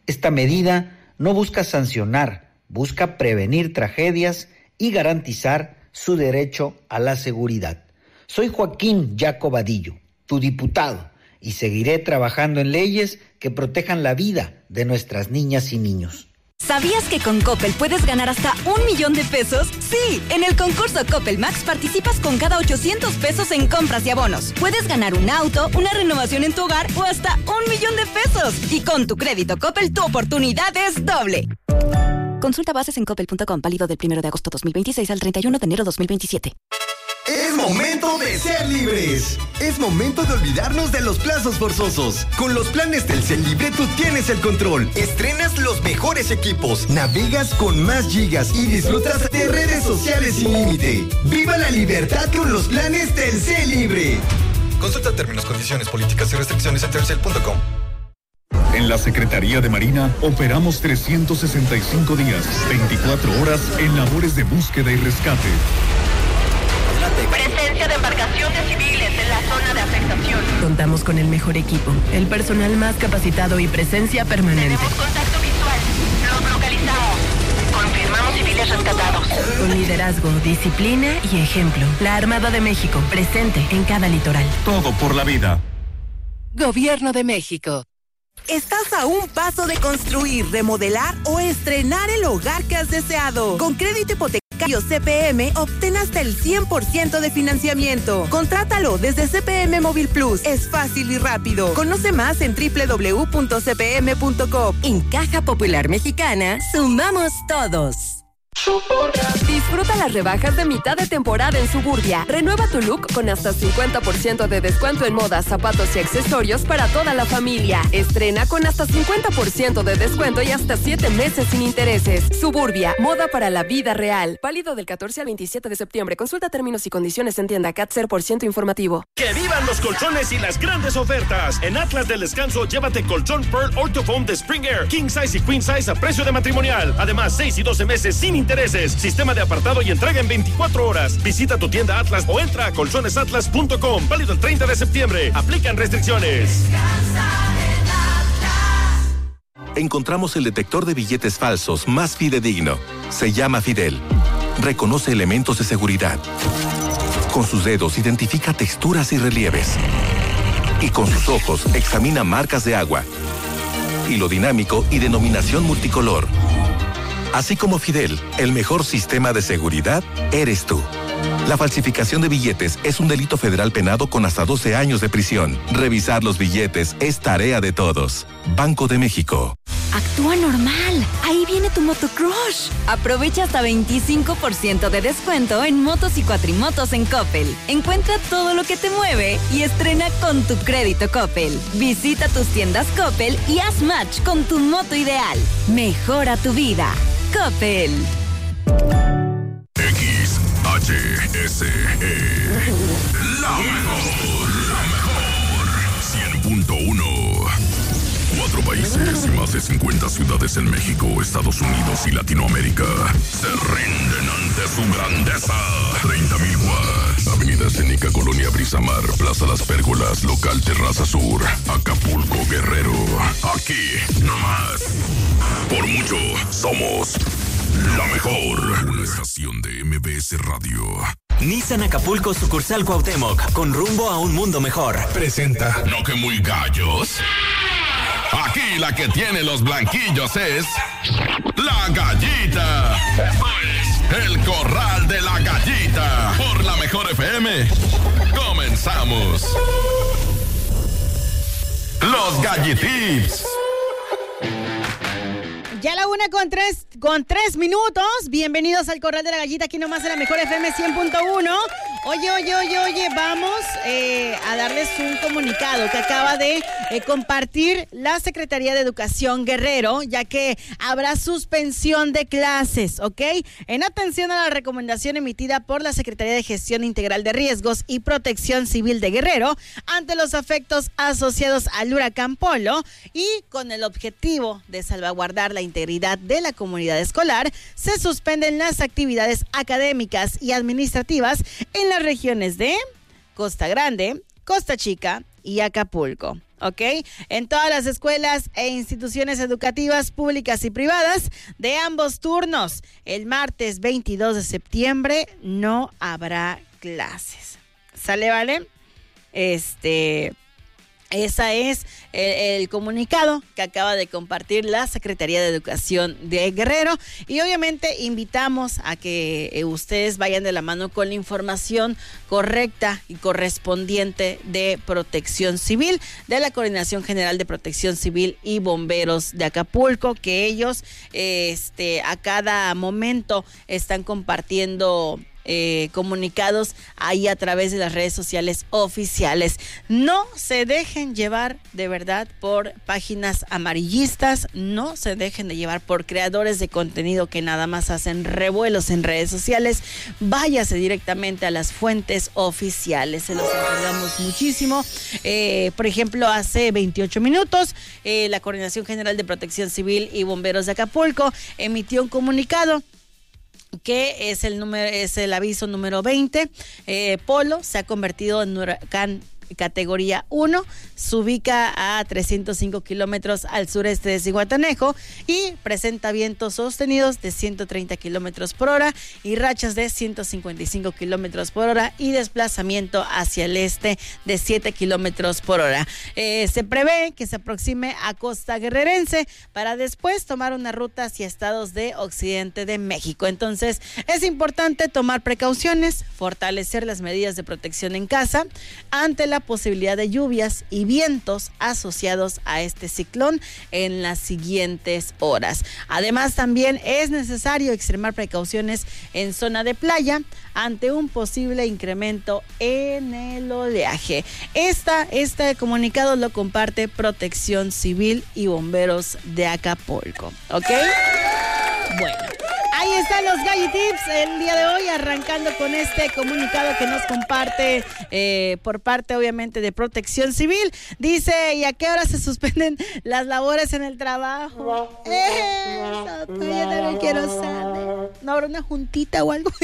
Esta medida no busca sancionar, busca prevenir tragedias y garantizar su derecho a la seguridad. Soy Joaquín Jaco Vadillo, tu diputado, y seguiré trabajando en leyes que protejan la vida de nuestras niñas y niños. ¿Sabías que con Coppel puedes ganar hasta 1,000,000 de pesos? Sí, en el concurso Coppel Max participas con cada 800 pesos en compras y abonos. Puedes ganar un auto, una renovación en tu hogar o hasta 1,000,000 de pesos. Y con tu crédito Coppel, tu oportunidad es doble. Consulta bases en coppel.com, válido del 1 de agosto 2026 al 31 de enero 2027. Es momento de ser libres. Es momento de olvidarnos de los plazos forzosos. Con los planes Telcel Libre tú tienes el control. Estrenas los mejores equipos, navegas con más gigas y disfrutas de redes sociales sin límite. ¡Viva la libertad con los planes Telcel Libre! Consulta términos, condiciones, políticas y restricciones en telcel.com. En la Secretaría de Marina operamos 365 días, 24 horas en labores de búsqueda y rescate. Presencia de embarcaciones civiles en la zona de afectación. Contamos con el mejor equipo, el personal más capacitado y presencia permanente. Tenemos contacto visual. Los localizamos. Confirmamos civiles rescatados. Con liderazgo, disciplina y ejemplo. La Armada de México, presente en cada litoral. Todo por la vida. Gobierno de México. Estás a un paso de construir, remodelar o estrenar el hogar que has deseado. Con crédito hipotecario CPM, obtén hasta el 100% de financiamiento. Contrátalo desde CPM Móvil Plus. Es fácil y rápido. Conoce más en www.cpm.com. En Caja Popular Mexicana, sumamos todos. Disfruta las rebajas de mitad de temporada en Suburbia. Renueva tu look con hasta 50% de descuento en modas, zapatos y accesorios para toda la familia. Estrena con hasta 50% de descuento y hasta 7 meses sin intereses. Suburbia, moda para la vida real. Válido del 14 al 27 de septiembre. Consulta términos y condiciones en tienda CAT 0% informativo. ¡Que vivan los colchones y las grandes ofertas! En Atlas del Descanso, llévate colchón Pearl Orthofoam de Spring Air, King Size y Queen Size a precio de matrimonial. Además, 6 y 12 meses sin intereses. Sistema de apartado y entrega en 24 horas. Visita tu tienda Atlas o entra a colchonesatlas.com. Válido el 30 de septiembre. Aplican restricciones. Encontramos el detector de billetes falsos más fidedigno. Se llama Fidel. Reconoce elementos de seguridad. Con sus dedos identifica texturas y relieves. Y con sus ojos examina marcas de agua. Hilo dinámico y denominación multicolor. Así como Fidel, el mejor sistema de seguridad eres tú. La falsificación de billetes es un delito federal penado con hasta 12 años de prisión. Revisar los billetes es tarea de todos. Banco de México. Actúa normal. Ahí viene tu motocrush. Aprovecha hasta 25% de descuento en motos y cuatrimotos en Coppel. Encuentra todo lo que te mueve y estrena con tu crédito Coppel. Visita tus tiendas Coppel y haz match con tu moto ideal. Mejora tu vida. Coppel. XHSE. La mejor. 100.1. 4 países y más de 50 ciudades en México, Estados Unidos y Latinoamérica se rinden ante su grandeza. 30,000 watts. Avenida Escénica, Colonia Brisamar, Plaza Las Pérgolas, Local Terraza Sur, Acapulco, Guerrero. Aquí, nomás. Por mucho, somos la mejor. Una estación de MBS Radio. Nissan Acapulco sucursal Cuauhtémoc, con rumbo a un mundo mejor. Presenta. ¿No que muy gallos? Aquí la que tiene los blanquillos es la Gallita. Pues el corral de la Gallita. Por la mejor FM. Comenzamos. Los Gallitips. Ya la 1:03 Bienvenidos al Corral de la Gallita, aquí nomás en la mejor FM 100.1. Oye, vamos a darles un comunicado que acaba de compartir la Secretaría de Educación Guerrero, ya que habrá suspensión de clases, ¿ok? En atención a la recomendación emitida por la Secretaría de Gestión Integral de Riesgos y Protección Civil de Guerrero ante los efectos asociados al huracán Polo y con el objetivo de salvaguardar la integridad de la comunidad escolar, se suspenden las actividades académicas y administrativas en las regiones de Costa Grande, Costa Chica y Acapulco. ¿ok? En todas las escuelas e instituciones educativas públicas y privadas de ambos turnos. El martes 22 de septiembre no habrá clases. ¿Sale, vale? Esa es el comunicado que acaba de compartir la Secretaría de Educación de Guerrero, y obviamente invitamos a que ustedes vayan de la mano con la información correcta y correspondiente de Protección Civil, de la Coordinación General de Protección Civil y Bomberos de Acapulco, que ellos a cada momento están compartiendo comunicados ahí a través de las redes sociales oficiales. No se dejen llevar de verdad por páginas amarillistas, no se dejen de llevar por creadores de contenido que nada más hacen revuelos en redes sociales. Váyase directamente a las fuentes oficiales, se los encargamos muchísimo. Por ejemplo, hace 28 minutos la Coordinación General de Protección Civil y Bomberos de Acapulco emitió un comunicado que es el aviso número 20. Polo se ha convertido en huracán categoría 1, se ubica a 305 kilómetros al sureste de Zihuatanejo y presenta vientos sostenidos de 130 kilómetros por hora y rachas de 155 kilómetros por hora y desplazamiento hacia el este de 7 kilómetros por hora. Se prevé que se aproxime a costa guerrerense para después tomar una ruta hacia estados de occidente de México. Entonces es importante tomar precauciones, fortalecer las medidas de protección en casa ante la posibilidad de lluvias y vientos asociados a este ciclón en las siguientes horas. Además, también es necesario extremar precauciones en zona de playa ante un posible incremento en el oleaje. Este comunicado lo comparte Protección Civil y Bomberos de Acapulco, ¿ok? Bueno, ahí están los Galli Tips el día de hoy, arrancando con este comunicado que nos comparte por parte obviamente de Protección Civil. Dice, ¿y a qué hora se suspenden las labores en el trabajo? Yo también quiero saber. ¿No habrá una juntita o algo?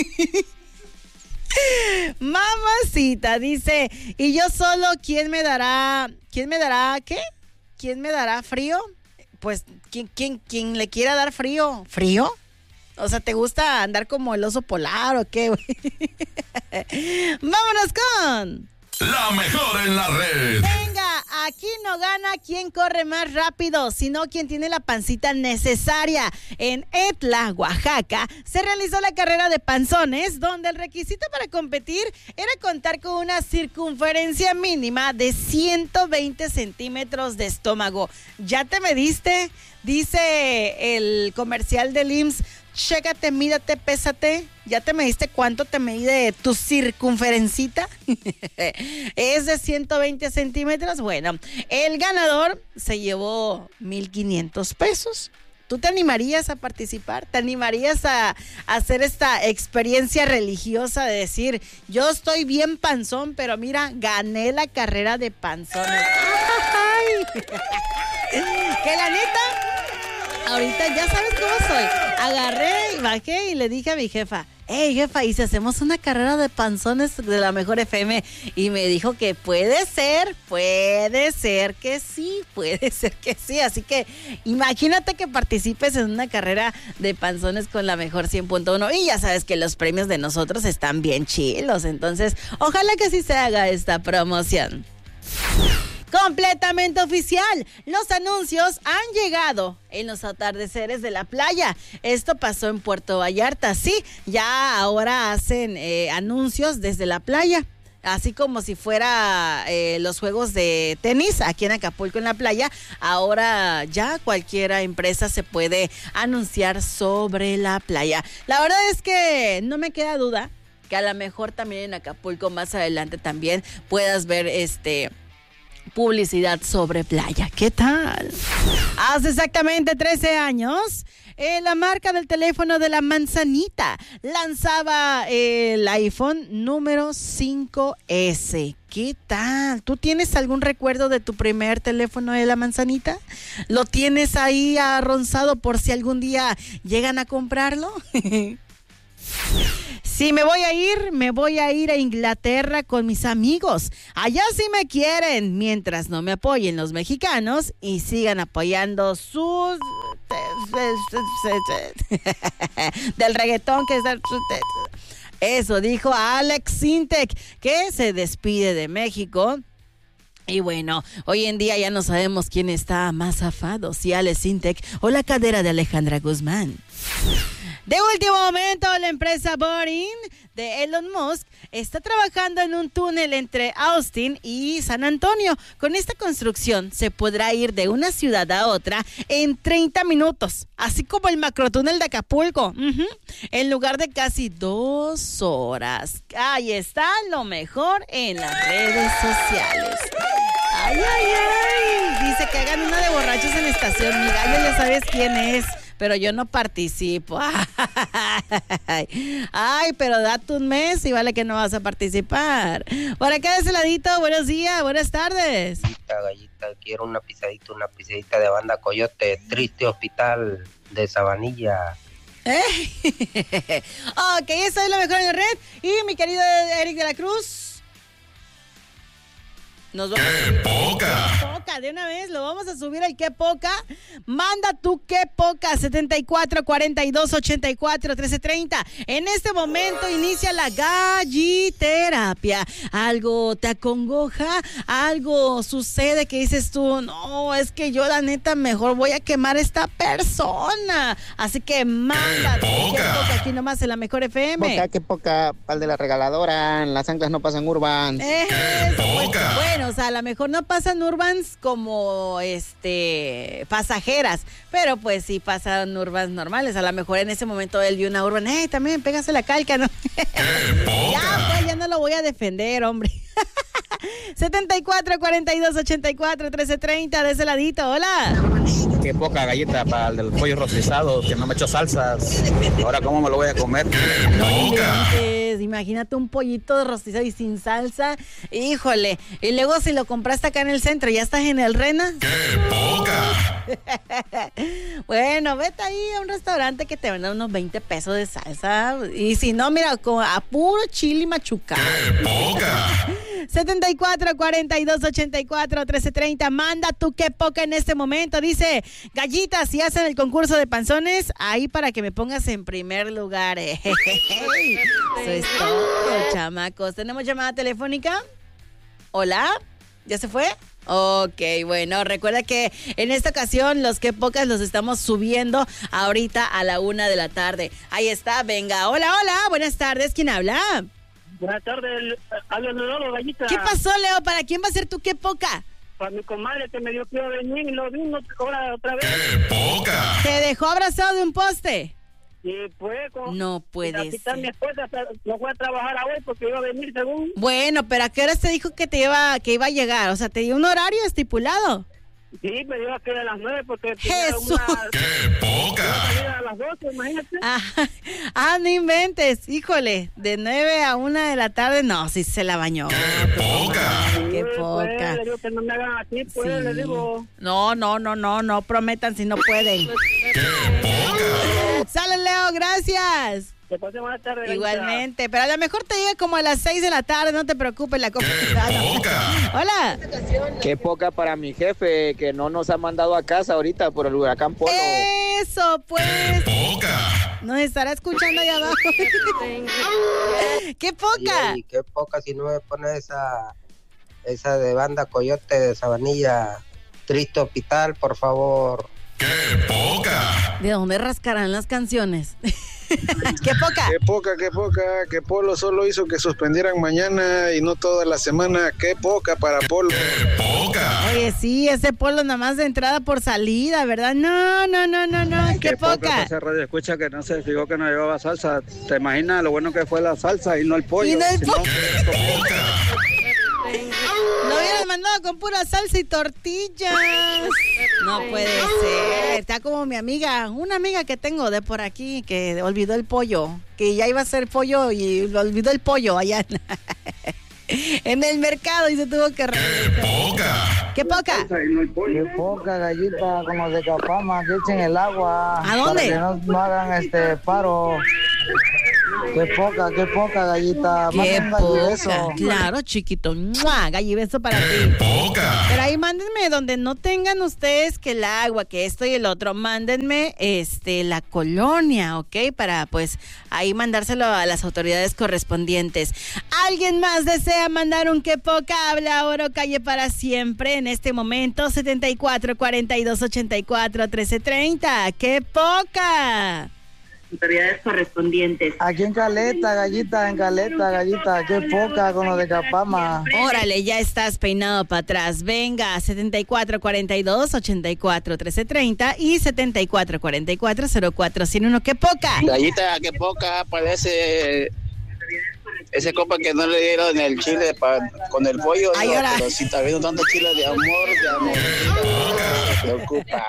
Mamacita, dice, y yo solo, ¿quién me dará qué? ¿Quién me dará frío? Pues, ¿quién le quiera dar frío? ¿Frío? O sea, ¿te gusta andar como el oso polar o qué, güey? ¡Vámonos con la mejor en la red! Venga, aquí no gana quien corre más rápido, sino quien tiene la pancita necesaria. En Etla, Oaxaca, se realizó la carrera de panzones, donde el requisito para competir era contar con una circunferencia mínima de 120 centímetros de estómago. ¿Ya te mediste? Dice el comercial del IMSS. Chécate, mídate, pésate. ¿Ya te mediste cuánto te mide tu circunferencita? Es de 120 centímetros. Bueno, el ganador se llevó 1,500 pesos. ¿Tú te animarías a participar? ¿Te animarías a hacer esta experiencia religiosa de decir, yo estoy bien panzón, pero mira, gané la carrera de panzones? Que la neta, ahorita ya sabes cómo soy. Agarré y bajé y le dije a mi jefa, hey jefa, ¿y si hacemos una carrera de panzones de la mejor FM? Y me dijo que puede ser que sí. Así que imagínate que participes en una carrera de panzones con la mejor 100.1 y ya sabes que los premios de nosotros están bien chilos. Entonces, ojalá que sí se haga esta promoción. Completamente oficial, los anuncios han llegado en los atardeceres de la playa. Esto pasó en Puerto Vallarta, sí, ya ahora hacen anuncios desde la playa. Así como si fuera los juegos de tenis aquí en Acapulco en la playa, ahora ya cualquier empresa se puede anunciar sobre la playa. La verdad es que no me queda duda que a lo mejor también en Acapulco más adelante también puedas ver publicidad sobre playa. ¿Qué tal? Hace exactamente 13 años, la marca del teléfono de la manzanita lanzaba el iPhone número 5S. ¿Qué tal? ¿Tú tienes algún recuerdo de tu primer teléfono de la manzanita? ¿Lo tienes ahí arronzado por si algún día llegan a comprarlo? Si me voy a ir a Inglaterra con mis amigos. Allá sí me quieren, mientras no me apoyen los mexicanos y sigan apoyando sus... del reggaetón que es... Eso dijo Alex Sintek, que se despide de México. Y bueno, hoy en día ya no sabemos quién está más zafado, si Alex Sintek o la cadera de Alejandra Guzmán. De último momento, la empresa Boring de Elon Musk está trabajando en un túnel entre Austin y San Antonio. Con esta construcción se podrá ir de una ciudad a otra en 30 minutos, así como el macrotúnel de Acapulco, en lugar de casi 2 horas. Ahí está lo mejor en las redes sociales. Ay, ay, ay. Dice que hagan una de borrachos en estación. Mi gallo ya sabes quién es, pero yo no participo. Ay, pero date un mes y vale que no vas a participar. Por acá de ese ladito, buenos días, buenas tardes. Gallita, quiero una pisadita de Banda Coyote, Triste Hospital de Sabanilla. Ok, esa es la mejor en la red. Y mi querido Eric de la Cruz, nos vamos ¡Qué poca! De una vez lo vamos a subir al Qué Poca. Manda tu Qué Poca 74 42 84 13 30. En este momento inicia la galliterapia. Algo te acongoja, algo sucede que dices tú, no, es que yo la neta mejor voy a quemar a esta persona. Así que manda tu Qué Poca aquí nomás en la mejor FM. Qué poca, pal de la regaladora, las anclas no pasan Urbans. Bueno, o sea, a lo mejor no pasan Urbans como pasajeras, pero pues sí pasan Urbans normales. A lo mejor en ese momento él vio una Urban, también pégase la calca, ¿no? ya no lo voy a defender, hombre. 74 42 84 13 30 de ese ladito, hola. Qué poca galleta para el del pollo rostizado, que no me echo salsas. Ahora, ¿cómo me lo voy a comer? Imagínate un pollito rostizado y sin salsa. Híjole. Y luego si lo compraste acá en el centro, ¿ya estás en el Rena? ¡Qué poca! Bueno, vete ahí a un restaurante que te venda unos 20 pesos de salsa. Y si no, mira, a puro chile machucado. ¡Qué poca! 74 42 84 13 30. Manda tu Qué Poca en este momento. Dice, Gallita, si hacen el concurso de panzones, ahí para que me pongas en primer lugar. Eso es todo, chamacos. ¿Tenemos llamada telefónica? ¿Hola? ¿Ya se fue? Ok, bueno, recuerda que en esta ocasión los Qué Pocas los estamos subiendo ahorita a la 1 de la tarde. Ahí está, venga. Hola, buenas tardes. ¿Quién habla? Buenas tardes, habla Lolo, Gallita. ¿Qué pasó, Leo? ¿Para quién va a ser tu Qué Poca? Para mi comadre que me dio que iba a venir y lo vino ahora otra vez. ¡Qué poca! ¿Te dejó abrazado de un poste? Sí, pues. No puede ser. Mi esposa no fue a trabajar a hoy porque iba a venir según. Bueno, pero ¿a qué hora te dijo que iba a llegar? O sea, ¿te dio un horario estipulado? Sí, pero iba a quedar a las 9 porque... ¡Jesús! ¡Qué poca! A las 12, imagínate. No inventes, híjole, de 9 a 1 de la tarde, no, sí se la bañó. ¡Qué poca! ¡Qué poca! Pues, le digo que no me hagan así, pues, sí. Le digo... No prometan si no pueden. ¡Qué poca! ¡Sale, Leo, gracias! Que pase buena tarde. Igualmente, pero a lo mejor te llega como a las 6 de la tarde, no te preocupes, la copa. ¡Qué poca! Hola. Qué poca para mi jefe, que no nos ha mandado a casa ahorita por el huracán Polo. Eso, pues. ¡Qué poca! Nos estará escuchando ahí abajo. ¡Qué poca! Y qué poca si no me pone esa de Banda Coyote de Sabanilla, Triste Hospital, por favor. ¡Qué poca! ¿De dónde rascarán las canciones? ¡Qué poca! ¡Qué poca, qué poca! Que Polo solo hizo que suspendieran mañana y no toda la semana. ¡Qué poca para Polo! ¡Qué poca! Oye, sí, ese Polo nada más de entrada por salida, ¿verdad? No. ¡Qué poca! Esa radio escucha que no se fijó que no llevaba salsa. ¿Te imaginas lo bueno que fue la salsa y no el pollo? Y no el pollo. ¡Qué poca! Lo hubieran mandado con pura salsa y tortillas. No puede ser. Está como mi amiga, una amiga que tengo de por aquí que olvidó el pollo, que ya iba a hacer pollo y olvidó el pollo allá en el mercado y se tuvo que regresar. ¡Qué poca! Qué poca, Gallita, como de Capama, que echen el agua. ¿A dónde? Para que no hagan paro. Qué poca, gallita. Qué poca. Eso. Claro, chiquito. ¡Mua! Gallibeso para ti. Poca. Pero ahí mándenme donde no tengan ustedes que el agua, que esto y el otro. Mándenme la colonia, ¿ok? Para pues ahí mandárselo a las autoridades correspondientes. ¿Alguien más desea mandar un qué poca? Habla Oro Calle para siempre en este momento. 74-42-84-1330. ¡Qué poca! Autoridades correspondientes. Aquí en Caleta, gallita, qué poca con lo de Capama. Órale, ya estás peinado para atrás. Venga, 7442-841330 y 7444-0401. ¡Qué poca! Gallita, qué poca, parece ese copa que no le dieron el chile con el pollo. Ay, no, ahora. pero si está viendo tanto chile de amor, se preocupa.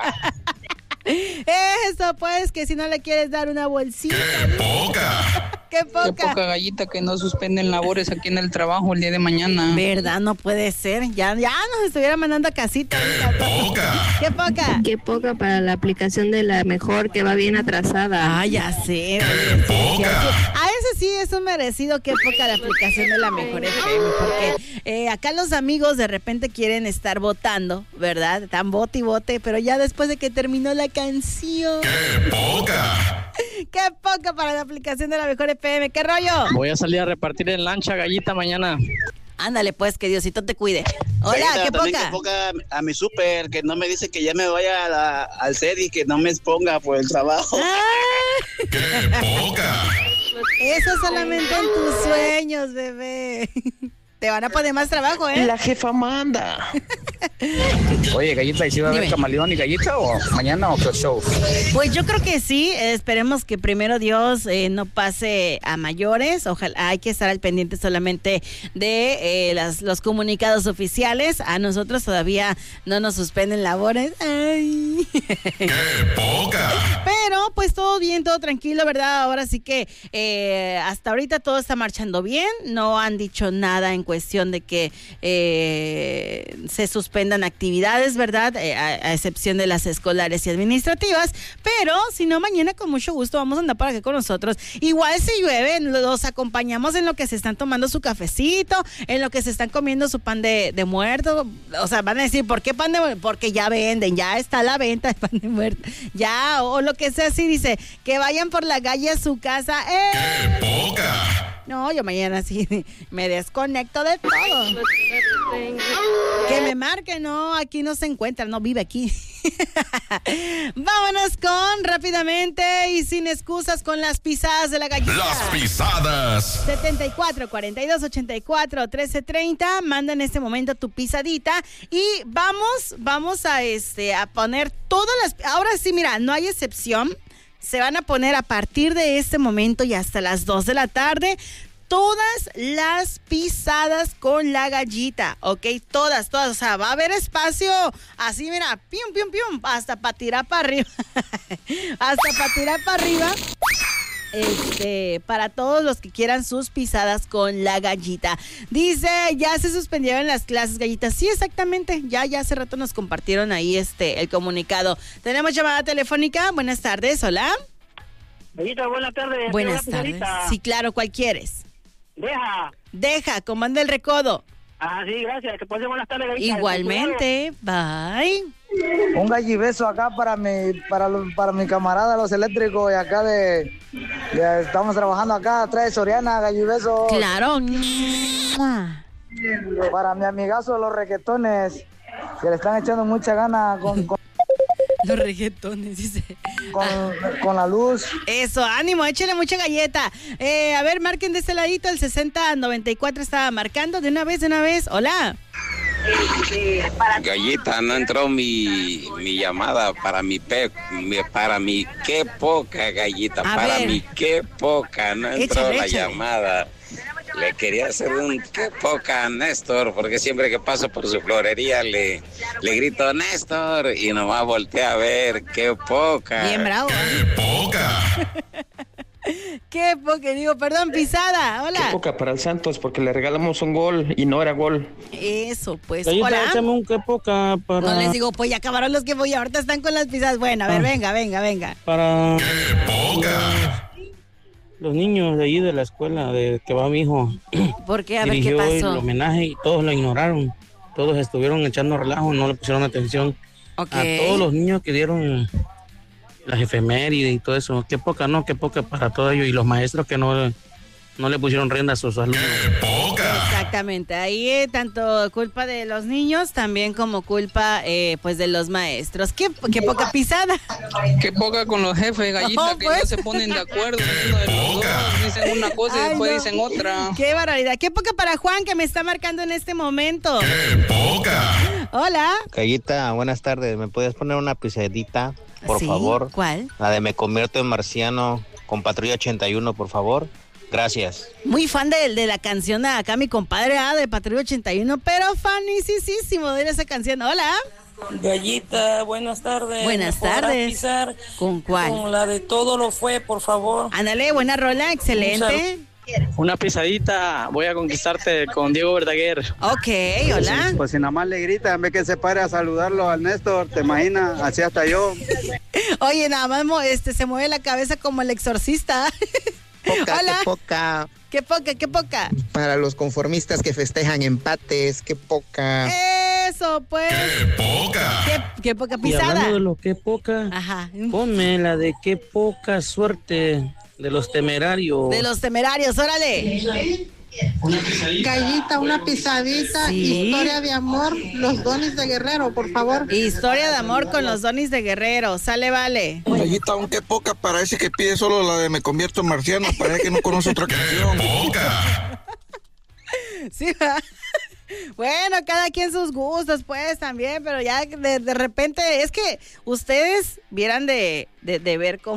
Eso pues, que si no le quieres dar una bolsita. Poca. ¡Qué poca! Qué poca, gallita, que no suspenden labores aquí en el trabajo el día de mañana. ¿Verdad? No puede ser. Ya nos estuviera mandando a casita. Poca. ¡Qué poca! Qué poca para la aplicación de la mejor, que va bien atrasada. Ah, ya sé. A ese sí es un merecido. Qué poca la aplicación de la mejor FM. Porque acá los amigos de repente quieren estar votando, ¿verdad? Están bote y bote, pero ya después de que terminó la canción. ¡Qué poca! ¡Qué poca para la aplicación de la mejor FM! ¿Qué rollo? Voy a salir a repartir en lancha, gallita, mañana. Ándale pues, que Diosito te cuide. Hola, Gallita, ¿qué también poca? qué poca a mi súper, que no me dice que ya me vaya al set y que no me exponga por el trabajo. ¡Qué poca! Eso solamente en tus sueños, bebé. Te van a poner más trabajo, ¿eh? La jefa manda. Oye, gallita, ¿y si va a haber Dime. camaleón y gallita o mañana o qué show? Pues yo creo que sí, esperemos que primero Dios no pase a mayores. Ojalá, hay que estar al pendiente solamente de los comunicados oficiales. A nosotros todavía no nos suspenden labores. Ay. ¡Qué poca! Pero pues todo bien, todo tranquilo, ¿verdad? Ahora sí que hasta ahorita todo está marchando bien. No han dicho nada en cuestión de que se suspendan actividades, ¿verdad? A excepción de las escolares y administrativas. Pero si no, mañana con mucho gusto vamos a andar para acá con nosotros. Igual si llueve, los acompañamos en lo que se están tomando su cafecito, en lo que se están comiendo su pan de muerto. O sea, van a decir, ¿por qué pan de muerto? Porque ya venden, ya está a la venta de pan de muerto. Ya, o lo que sea así, dice, que vayan por la calle a su casa. ¡Qué poca! No, yo mañana sí me desconecto de todo. Que me marque, no, aquí no se encuentra, no vive aquí. Vámonos con rápidamente y sin excusas con las pisadas de la gallina. Las pisadas. 74-42-84-1330. Manda en este momento tu pisadita y vamos a poner todas las. Ahora sí, mira, no hay excepción. Se van a poner a partir de este momento y hasta las 2 de la tarde todas las pisadas con la gallita, ¿ok? Todas, o sea, va a haber espacio así, mira, pium, pium, pium, hasta para tirar para arriba, para todos los que quieran sus pisadas con la gallita. Dice, ya se suspendieron las clases, gallita. Sí, exactamente, ya hace rato nos compartieron ahí el comunicado. Tenemos llamada telefónica, buenas tardes, hola. Gallita, buenas tardes. Buenas tardes. Sí, claro, ¿cuál quieres? Deja, comanda el recodo. Ah, sí, gracias. Que pasen buenas tardes, gallita. Igualmente, bye. Un gallibeso acá para mi camarada, los eléctricos, y acá estamos trabajando acá atrás de Soriana, gallibeso. Claro. Para mi amigazo, los reggaetones, que le están echando mucha gana con los reggaetones, dice. Con la luz. Eso, ánimo, échale mucha galleta. A ver, marquen de este ladito, el 6094 estaba marcando. De una vez. Hola. Gallita, no entró mi llamada para mi qué poca, gallita. Para mi qué poca, no entró la llamada. Le quería hacer un qué poca a Néstor, porque siempre que paso por su florería le grito Néstor y nomás voltea a ver, qué poca. Bien bravo. ¡Qué poca! Qué poca, digo, perdón, pisada, hola. Qué poca para el Santos, porque le regalamos un gol y no era gol. Eso, pues, Gallita, hola. échame un qué poca para... No les digo, pues ya acabaron los que voy, ahorita están con las pisadas. Bueno, a ver, venga. Para... ¡Qué poca! los niños de allí de la escuela de que va mi hijo. ¿Por qué? A ver, ¿qué dirigió pasó? el homenaje y todos lo ignoraron. Todos estuvieron echando relajo, no le pusieron atención a todos los niños que dieron las efemérides y todo eso. Qué poca para todo ello. Y los maestros que no le pusieron rienda a sus alumnos. Exactamente, ahí tanto culpa de los niños también como culpa pues de los maestros. Qué poca pisada. Qué poca con los jefes, Gallita, que no se ponen de acuerdo. Uno de los dos dicen una cosa y después dicen otra. Qué barbaridad. Qué poca para Juan, que me está marcando en este momento. ¡Qué poca! Hola. Gallita, buenas tardes. ¿Me puedes poner una pisadita, por favor? ¿Cuál? La de Me convierto en marciano con Patrulla 81, por favor. Gracias. Muy fan de la canción de acá, mi compadre de Patrulla 81, pero fanisísimo de esa canción. Hola. Gallita, buenas tardes. Buenas tardes. Pisar ¿Con cuál? Con la de Todo lo fue, por favor. Ándale, buena rola, excelente. Una pisadita, voy a conquistarte con Diego Verdaguer. Ok, hola. Pues si nada más le grita, en vez que se pare a saludarlo al Néstor, ¿te imaginas? Así hasta yo. Oye, nada más se mueve la cabeza como el exorcista. Poca, hola. Qué poca. Para los conformistas que festejan empates, qué poca. Eso, pues. ¡Qué poca! Qué poca pisada. Y hablando de lo que poca, ponme la de qué poca suerte de los temerarios. De los temerarios, órale. Gallita, una pisadita, historia de amor, los dones de Guerrero, por favor. Historia de amor con los dones de Guerrero, sale, vale. Gallita, aunque poca, parece que pide solo la de Me convierto en marciano, parece que no conoce otra canción. Poca. Sí, ¿verdad? Bueno, cada quien sus gustos, pues, también, pero ya de repente, es que ustedes vieran de ver cómo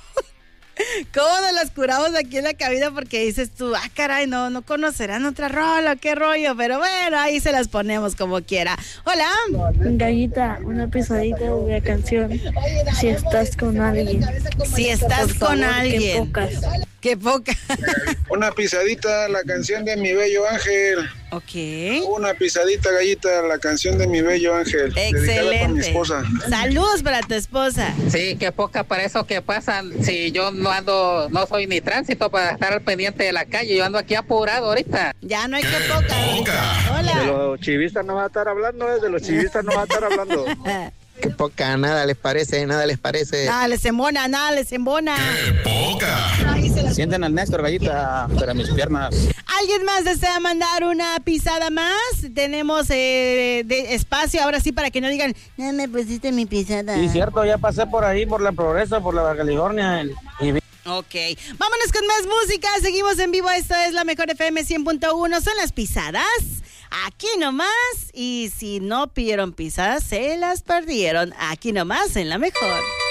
nos las curamos aquí en la cabina, porque dices tú, caray, no conocerán otra rola, qué rollo, pero bueno, ahí se las ponemos como quiera. Hola. Gallita, una pisadita de la canción Si estás con alguien. Si estás con alguien. Qué poca. Una pisadita, la canción de Mi Bello Ángel. Ok. Una pisadita, Gallita, la canción de Mi Bello Ángel. Excelente. Para mi esposa. Saludos para tu esposa. Sí, qué poca para eso que pasa. Si yo no soy ni tránsito para estar al pendiente de la calle, yo ando aquí apurado ahorita. Ya no hay que poca. Hola. De los chivistas no va a estar hablando, de los chivistas no va a estar hablando. Qué poca, nada les parece. Nada les embona. ¡Qué poca! Sienten al Néstor, Gallita, para mis piernas. ¿Alguien más desea mandar una pisada más? Tenemos de espacio, ahora sí, para que no digan, no me pusiste mi pisada. Sí, cierto, ya pasé por ahí, por la Progreso, por la Baja California. Ok, vámonos con más música, seguimos en vivo, esto es la Mejor FM 100.1, son las pisadas, aquí nomás, y si no pidieron pisadas, se las perdieron, aquí nomás en la Mejor.